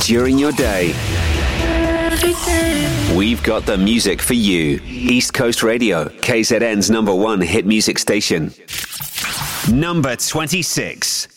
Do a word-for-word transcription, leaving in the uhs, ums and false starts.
during your day. We've got the music for you. East Coast Radio, K Z N's number one hit music station. Number twenty-six.